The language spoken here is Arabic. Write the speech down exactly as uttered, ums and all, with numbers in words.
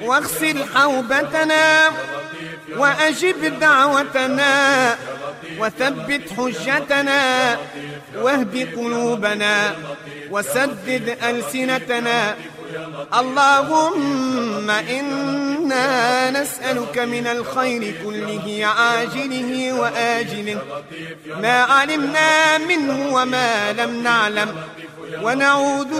واغسل حوبتنا وأجب دعوتنا وثبت حجتنا واهد قلوبنا وسدد ألسنتنا. اللهم إنا نسألك من الخير كله عاجله وآجله ما علمنا منه وما لم نعلم، ونعوذ